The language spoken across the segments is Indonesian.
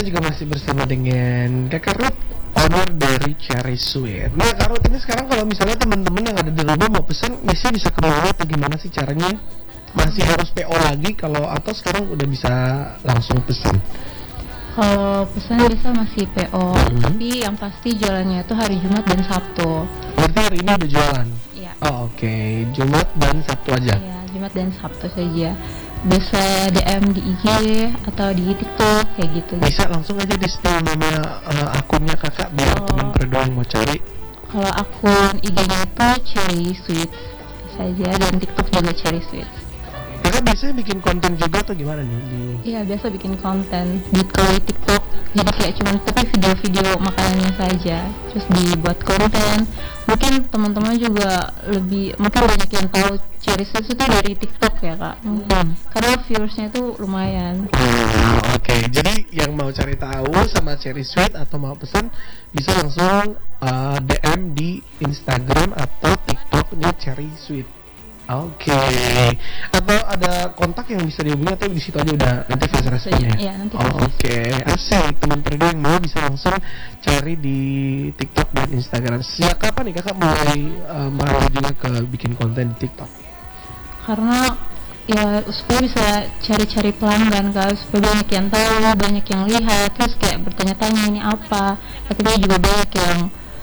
juga masih bersama dengan Kakak Ruth, owner dari Cherry Sweet. Nah, Kak Ruth, ini sekarang kalau misalnya teman-teman yang ada di rumah mau pesan, biasanya bisa ke mana atau gimana sih caranya? Masih harus PO lagi kalau atau sekarang udah bisa langsung pesan? Kalau pesan bisa masih PO, tapi yang pasti jualannya itu hari Jumat dan Sabtu. Berarti hari ini udah jualan? Iya. Oh, oke. Jumat dan Sabtu aja? Iya, Jumat dan Sabtu saja. Bisa DM di IG atau di TikTok kayak gitu. Bisa langsung aja di spill nama akunnya kakak biar teman berdua yang mau cari. Kalau akun IG-nya itu Cherry Sweet saja, dan TikTok juga Cherry Sweet. Kakak biasanya bikin konten juga atau gimana nih? Iya, biasa bikin konten kalau di TikTok. Jadi kayak cuma tapi video-video makanannya saja, terus dibuat konten. Mungkin teman-teman juga mungkin banyak yang tahu Cherry Sweet itu dari TikTok ya kak. Karena viewersnya itu lumayan. Oke. Jadi yang mau cari tahu sama Cherry Sweet atau mau pesan bisa langsung DM di Instagram atau TikToknya Cherry Sweet. Oke. Atau ada kontak yang bisa dihubungi atau di situ aja udah nanti fast responnya? Iya, nanti. Oke. Asik, teman perdu yang mau bisa langsung cari di TikTok dan Instagram. Sejak kapan nih kakak mulai merambah juga ke bikin konten di TikTok? Karena ya supaya bisa cari-cari pelanggan kan, supaya banyak yang tahu, banyak yang lihat, terus kayak bertanya-tanya ini apa. Akhirnya juga banyak yang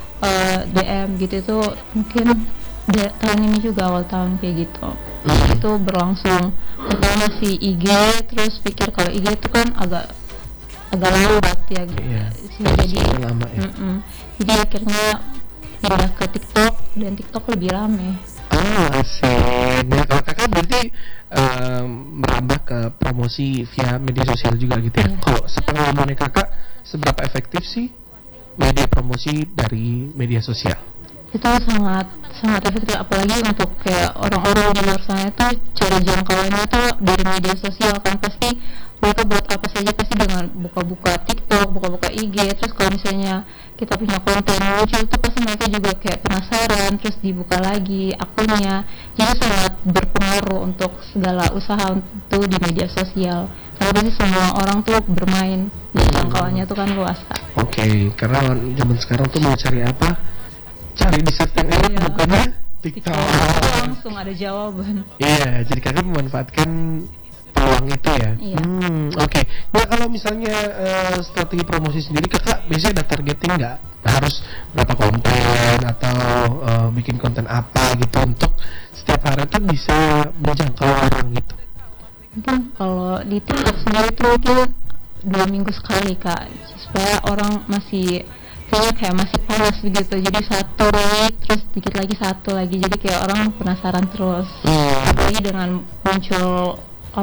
DM gitu, itu mungkin tahun ini juga awal tahun kayak gitu. Itu berlangsung pertama si IG, terus pikir kalau IG itu kan agak lambat ya gitu. Jadi lama ya. Jadi akhirnya pindah ke TikTok, dan TikTok lebih rame. Asik. Nah, kalau kakak berarti merambah ke promosi via media sosial juga gitu ya? Kalau sepengalaman kakak, seberapa efektif sih media promosi dari media sosial? Itu sangat efektif, apalagi untuk kayak orang-orang di luar sana itu cara jangkauannya itu dari media sosial kan. Pasti mereka buat apa saja pasti dengan buka-buka TikTok, buka-buka IG. Terus kalau misalnya kita punya konten lucu itu pasti mereka juga kayak penasaran, terus dibuka lagi akunnya. Jadi sangat berpengaruh untuk segala usaha itu di media sosial, karena pasti semua orang tuh bermain di jangkauannya tuh kan luas kak. Oke, karena zaman sekarang tuh mau cari apa? Cari di search yang enak, bukannya TikTok. Langsung ada jawaban. Iya, jadi kakak memanfaatkan peluang itu ya. Iya. Oke. Nah, kalau misalnya strategi promosi sendiri kakak biasanya ada targeting nggak? Harus berapa konten atau bikin konten apa gitu untuk setiap hari tuh bisa menjangkau orang gitu? Mungkin kalau di TikTok sendiri itu mungkin 2 minggu sekali kak, supaya orang masih kayak masih panas begitu. Jadi satu terus dikit lagi satu lagi, jadi kayak orang penasaran terus. Apalagi dengan muncul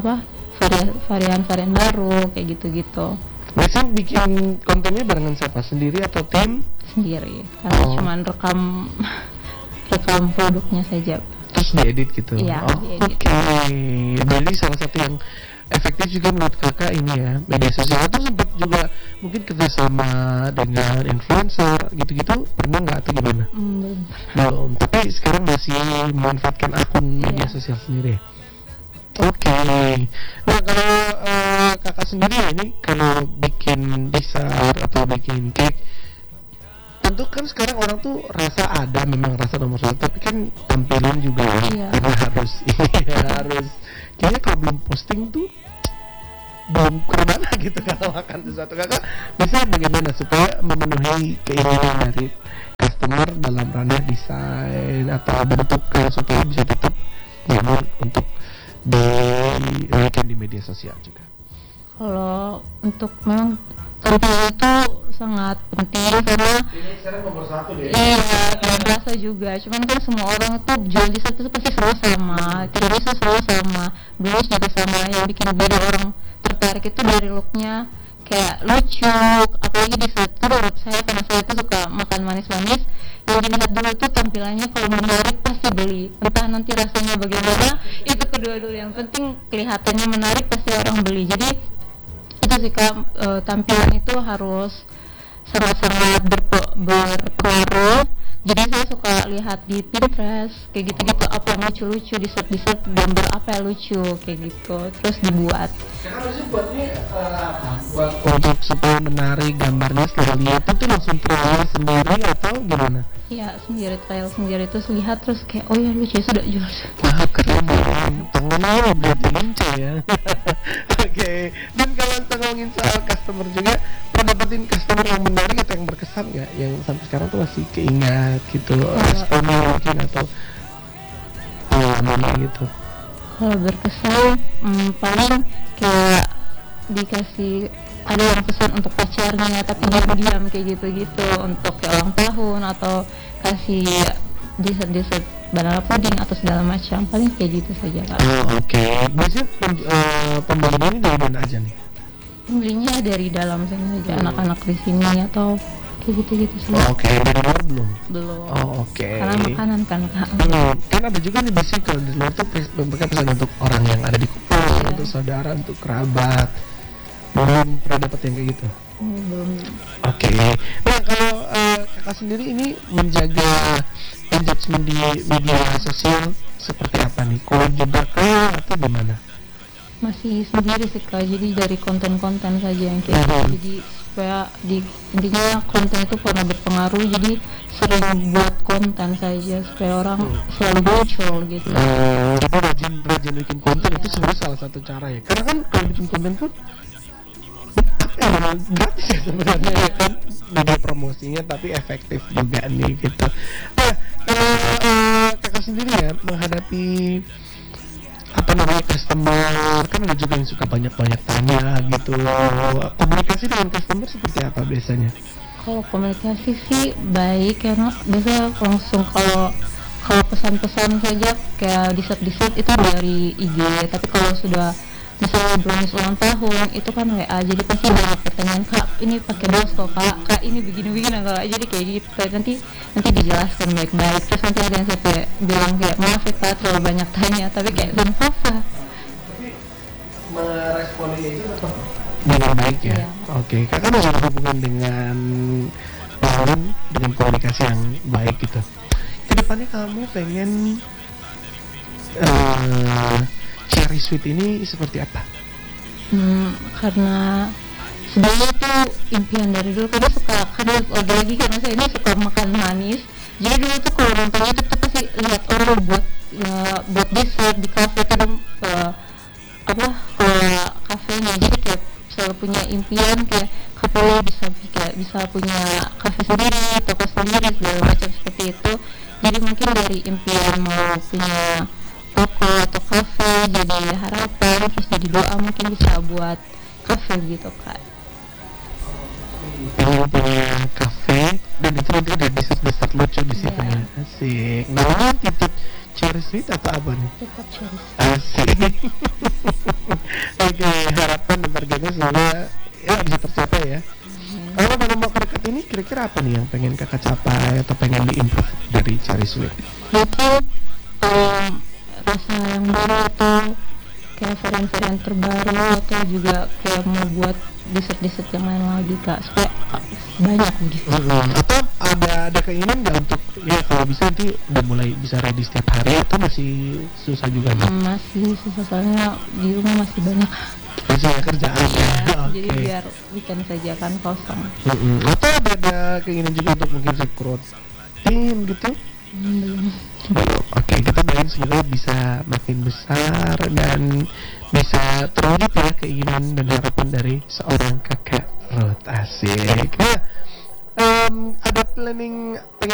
varian baru kayak gitu. Biasanya bikin kontennya barengan siapa? Sendiri atau tim? Sendiri, karena cuma rekam produknya saja. Terus diedit gitu? Iya, diedit. Oke. Jadi salah satu yang efektif juga menurut kakak ini ya, media sosial. Atau sempat juga mungkin kerjasama dengan influencer gitu-gitu, pernah nggak atau gimana? Belum. Tapi sekarang masih memanfaatkan akun media sosial sendiri. Oke. Nah, kalau kakak sendiri ya, ini kalau bikin dessert atau bikin cake, tentu kan sekarang orang tuh memang rasa nomor satu, tapi kan tampilan juga karena harus kayaknya kalau belum posting tuh belum kemana gitu kalau makan sesuatu. Kakak bisa bagaimana supaya memenuhi keinginan dari customer dalam ranah desain atau bentuk supaya bisa tetap nyaman untuk di media sosial juga? Kalau untuk memang tampilan itu sangat penting, karena ini sekarang nomor 1 deh. Iya, berasa juga. Cuman kan semua orang tuh jual di situ pasti semua sama, tidak bisa semua sama. Blues juga sama. Yang bikin beda orang tertarik itu dari looknya kayak lucu, apalagi di situ menurut saya, karena saya tuh suka makan manis-manis. Yang dilihat dulu tuh tampilannya, kalau menarik pasti beli. Entah nanti rasanya bagaimana, itu kedua dulu. Yang penting kelihatannya menarik pasti orang beli. Jadi itu sih kak, tampilan itu harus sangat-sangat berpengaruh. Jadi saya suka lihat di Pinterest kayak gitu-gitu, apa yang lucu-lucu, di set gambar apa yang lucu kayak gitu, terus dibuat. Karena sih buatnya apa? Buat untuk supaya menarik gambarnya setelah lihat itu langsung trial sendiri atau gimana? Iya, sendiri, trial sendiri, terus lihat terus kayak oh ya lucu, sudah jual. Wah, keren banget. Tangannya berarti lincah ya. Oke. Dan kalau ngomongin soal customer juga, pernah dapetin customer yang menarik atau yang berkesan nggak? Yang sampai sekarang tuh masih keingat gitu, responnya mungkin atau pengalamannya gitu. Kalau berkesan, paling kayak dikasih, ada yang pesan untuk pacarnya tapi diam-diam kayak gitu-gitu, untuk kayak ulang tahun atau kasih dessert banana pudding atau segala macam, paling kayak gitu saja Kak. Oke. Biasanya pembelinya ini dari mana aja nih? Belinya dari dalam sini saja, anak-anak di sini atau kayak gitu-gitu sih. Oke, dari luar belum? Belum. Oke. Karena makanan kan Kak. Kan ada juga nih biasanya kalau di luar tuh mereka pesan untuk orang yang ada di Kupang, untuk saudara, untuk kerabat. Belum pernah dapat yang kayak gitu? Belum. Oke. Nah, kalau kakak sendiri ini menjaga engagement di media sosial seperti apa nih? Kalau juga atau gimana? Masih sendiri sih Kak, jadi dari konten-konten saja yang kayak gitu. Jadi supaya intinya konten itu pernah berpengaruh, jadi sering buat konten saja supaya orang selalu muncul gitu. Jadi rajin bikin konten itu sebenarnya salah satu cara ya. Karena kan kalau bikin konten pun gratis ya sebenarnya ya kan, media promosinya tapi efektif juga nih gitu. Nah, kalau kakak sendiri ya menghadapi apa namanya customer, kan ada juga yang suka banyak tanya gitu, komunikasi dengan customer seperti apa biasanya? Kalau komunikasi sih baik, karena biasanya langsung kalau pesan-pesan saja kayak dessert itu dari IG, tapi kalau sudah misalnya brownies ulang tahun itu kan WA, jadi pasti banyak pertanyaan, Kak ini pakai dos kok Kak ini begini Kak, jadi kayak gitu, nanti dijelaskan baik-baik, terus nanti ada yang sampai bilang kayak maaf ya Kak terlalu banyak tanya, tapi kayak belum apa-apa, tapi meresponnya itu dengan baik ya. Oke, kakak ada hubungan dengan orang dengan komunikasi yang baik gitu. Kedepannya kamu pengen Cherry Sweet ini seperti apa? Karena sebenarnya tuh impian dari dulu, karena lagi-lagi karena saya ini suka makan manis, jadi dulu tuh kalau nonton YouTube tuh pasti lihat orang buat dessert di kafe kan, ke kafenya, jadi kayak selalu punya impian kayak kafe bisa punya kafe sendiri, toko sendiri, segala macam seperti itu. Jadi mungkin dari impian mau punya toko atau kafe jadi harapan, terus jadi doa mungkin bisa buat kafe gitu Kak. Pengen punya kafe dan itu nanti ada dessert lucu di situ ya. Asik. Namanya titip Cherry Sweet atau apa nih? Tetap Cherry. Asik. Oke, harapan dan targetnya semoga ya bisa tercapai ya. Kalau mau ke dekat ini kira-kira apa nih yang pengen kakak capai atau pengen diimprove dari Cherry Sweet? Itu rasa yang baru atau kayak varian terbaru, atau juga kayak mau buat dessert yang lain lagi Kak, supaya banyak gitu. Atau ada keinginan nggak untuk ya kalau bisa nanti udah mulai bisa ready setiap hari atau masih susah juga nih? Masih susah, soalnya di rumah masih banyak. Masih kerjaan ya. Jadi biar weekend saja kan kosong. Atau ada keinginan juga untuk mungkin rekrut tim gitu? Belum. Oke, kita doain semoga bisa makin besar dan bisa terwujud ya keinginan dan harapan dari seorang kakak Ruth. Asik. Nah, ada planning pengen